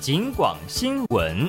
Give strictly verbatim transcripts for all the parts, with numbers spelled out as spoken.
警广新闻。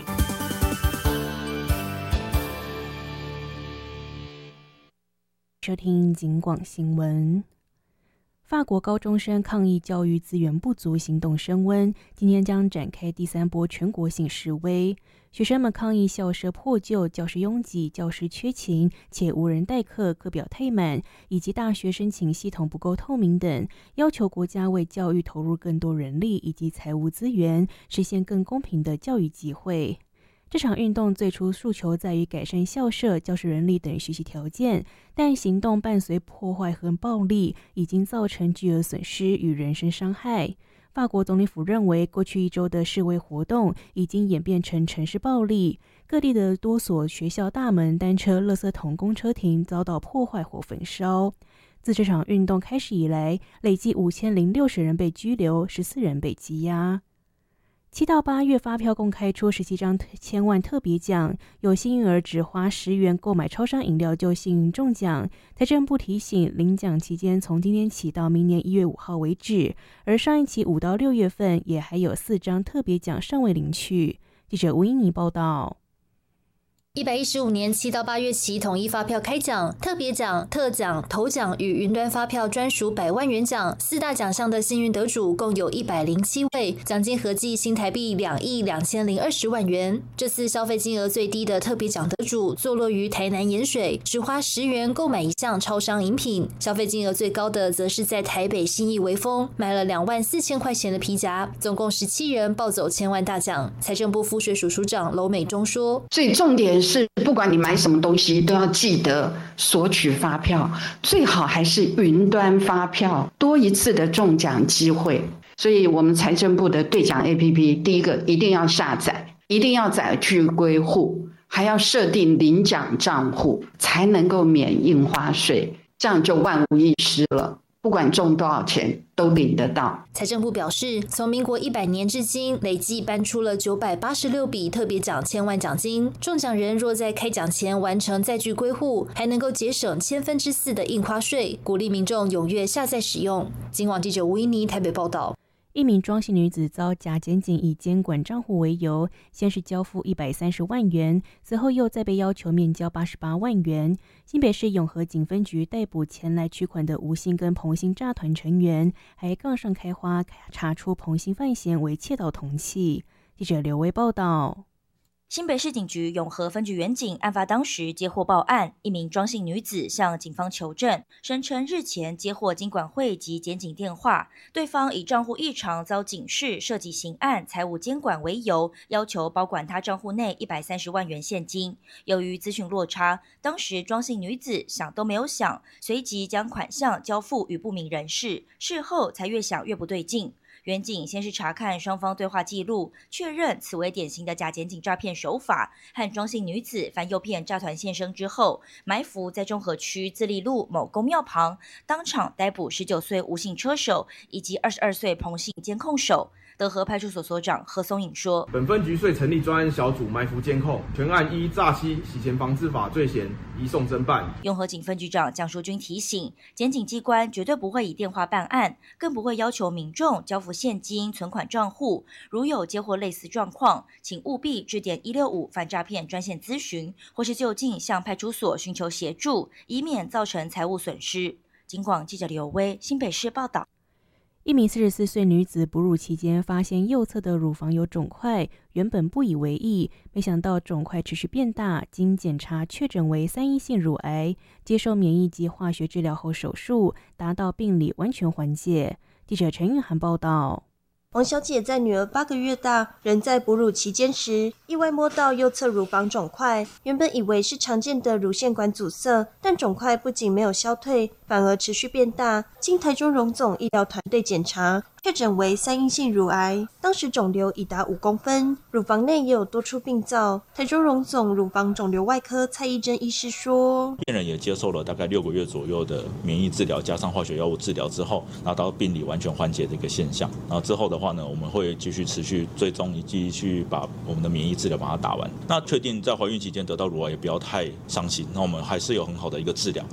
收听警广新闻。法国高中生抗议教育资源不足行动升温，今天将展开第三波全国性示威。学生们抗议校舍破旧、教室拥挤、教师缺勤且无人代课、课表太满，以及大学申请系统不够透明等，要求国家为教育投入更多人力以及财务资源，实现更公平的教育机会。这场运动最初诉求在于改善校舍、教师人力等学习条件，但行动伴随破坏和暴力，已经造成巨额损失与人身伤害。法国总理府认为，过去一周的示威活动已经演变成城市暴力，各地的多所学校大门、单车、垃圾桶、公车亭遭到破坏或焚烧。自这场运动开始以来，累计五千零六十人被拘留，十四人被羁押。七到八月发票共开出十七张千万特别奖，有幸运儿只花十元购买超商饮料就幸运中奖。财政部提醒，领奖期间从今天起到明年一月五号为止，而上一期五到六月份也还有四张特别奖尚未领取。记者吴英妮报道。 一百一十五年七到八月起统一发票开奖，特别奖、特奖、头奖与云端发票专属百万元奖四大奖项的幸运得主共有一百零七位，奖金合计新台币两亿两千零二十万元。这次消费金额最低的特别奖得主坐落于台南盐水，只花十元购买一项超商饮品；消费金额最高的则是在台北信义微风买了两万四千块钱的皮夹，总共十七人抱走千万大奖。财政部赋税署署长娄美忠说：“ 最重点是，不管你买什么东西，都要记得索取发票，最好还是云端发票，多一次的中奖机会。所以我们财政部的兑奖 A P P， 第一个一定要下载，一定要载具归户，还要设定领奖账户，才能够免印花税，这样就万无一失了。不管中多少钱都领得到。” 财政部表示，从民国一百年至今，累计颁出了九百八十六笔特别奖千万奖金。中奖人若在开奖前完成载具归户，还能够节省千分之四的印花税，鼓励民众踊跃下载使用。警广记者吴依妮台北报道。 一名庄姓女子遭假检警以监管账户为由，先是交付一百三十万元，随后又再被要求面交八十八万元。新北市永和警分局逮捕前来取款的吴姓跟彭姓诈团成员，还杠上开花，查出彭姓犯嫌为窃盗同器。记者刘威报道。 新北市警局永和分局员警案发当时接获报案，一名庄姓女子向警方求证，声称日前接获金管会及检警电话，对方以账户异常遭警示，涉及刑案、财务监管为由，要求保管她账户内一百三十万元现金。由于资讯落差，当时庄姓女子想都没有想，随即将款项交付与不明人士，事后才越想越不对劲。员警先是查看双方对话记录，确认此为典型的假检警诈骗手法，和庄姓女子反诱骗诈团现身之后，埋伏在中和区自立路某公庙旁，当场逮捕十九岁吴姓车手以及二十二岁彭姓监控手。德和派出所所长何松颖说：“ 本分局遂成立专案小组埋伏监控，全案依诈欺、洗钱防治法罪嫌移送侦办。” 永和警分局长蒋淑君提醒，检警机关绝对不会以电话办案，更不会要求民众交付现金、存款账户。如有接获类似状况，请务必致电一六五反诈骗专线咨询，或是就近向派出所寻求协助，以免造成财务损失。警广记者刘威新北市报道。 一名四十四岁女子哺乳期间发现右侧的乳房有肿块，原本不以为意，没想到肿块持续变大，经检查确诊为三阴性乳癌，接受免疫及化学治疗后手术，达到病理完全缓解。记者陈韵涵报道。 王小姐在女儿八个月大，仍在哺乳期间时，意外摸到右侧乳房肿块。原本以为是常见的乳腺管阻塞，但肿块不仅没有消退，反而持续变大。经台中荣总医疗团队检查，确诊为三阴性乳癌，当时肿瘤已达五公分，乳房内也有多处病灶。台中荣总乳房肿瘤外科蔡义珍医师说， 病人也接受了大概六个月左右的免疫治疗加上化学药物治疗之后，拿到病理完全缓解的一个现象。然后之后的话呢，我们会继续持续追踪，以及去把我们的免疫治疗把它打完。那确定在怀孕期间得到乳癌也不要太伤心，那我们还是有很好的一个治疗。